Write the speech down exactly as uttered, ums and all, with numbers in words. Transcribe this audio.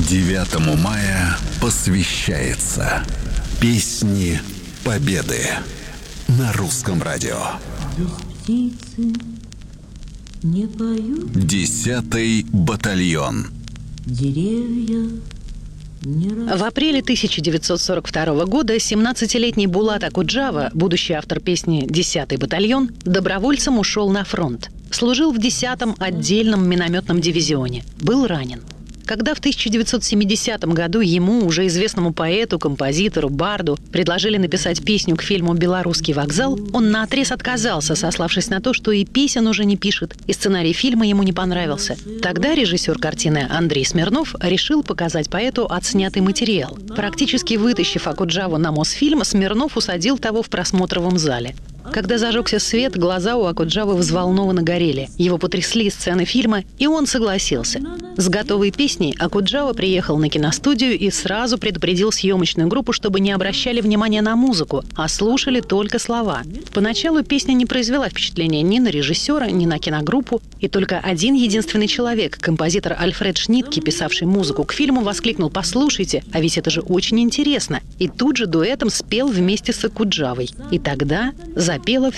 девятому мая посвящается Песни Победы на Русском радио. Птицы не поют, Десятый батальон. деревья не растут. В апреле тысяча девятьсот сорок второго года семнадцатилетний Булат Акуджава, будущий автор песни «Десятый батальон», добровольцем ушел на фронт. Служил в десятом отдельном минометном дивизионе. Был ранен. Когда в тысяча девятьсот семидесятом году ему, уже известному поэту, композитору, барду, предложили написать песню к фильму «Белорусский вокзал», он наотрез отказался, сославшись на то, что и песен уже не пишет, и сценарий фильма ему не понравился. Тогда режиссер картины Андрей Смирнов решил показать поэту отснятый материал. Практически вытащив Акуджаву на Мосфильм, Смирнов усадил того в просмотровом зале. Когда зажегся свет, глаза у Акуджавы взволнованно горели. Его потрясли сцены фильма, и он согласился. С готовой песней Акуджава приехал на киностудию и сразу предупредил съемочную группу, чтобы не обращали внимания на музыку, а слушали только слова. Поначалу песня не произвела впечатления ни на режиссера, ни на киногруппу, и только один единственный человек, композитор Альфред Шнитке, писавший музыку к фильму, воскликнул: «Послушайте, а ведь это же очень интересно!» И тут же дуэтом спел вместе с Акуджавой. И тогда запела